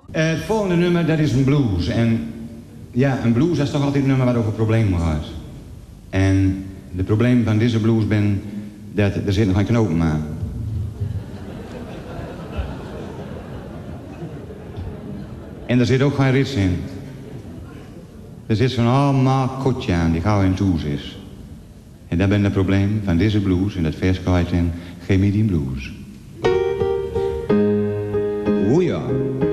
Het volgende nummer, dat is een blues. En ja, een blues is toch altijd een nummer waar over problemen gaat. En het probleem van deze blues ben dat er zit nog geen knopen aan. En er zit ook geen rits in. Er zit zo'n allemaal kotje aan die gauw in toes is. En dat ben het probleem van deze blues en dat vers gaat in Geef me die blues. O ja.